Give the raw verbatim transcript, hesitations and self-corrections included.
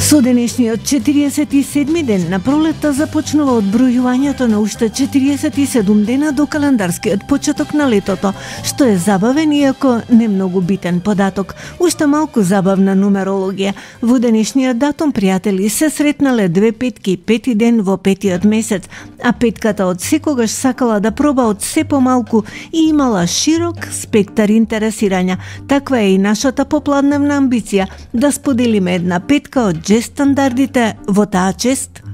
Со денешниот четириесет и седми ден на пролетта започнува одбројувањето на уште четириесет и седум дена до календарскиот почеток на летото, што е забавен иако не многу битен податок. Уште малку забавна нумерологија. Во денешниот датум, пријатели, се сретнале две петки, пети ден во петиот месец, а петката од секогаш сакала да проба од се помалку и имала широк спектар интересирања. Таква е и нашата попладневна амбиција да споделиме една петка од джез стандардите во таа чест.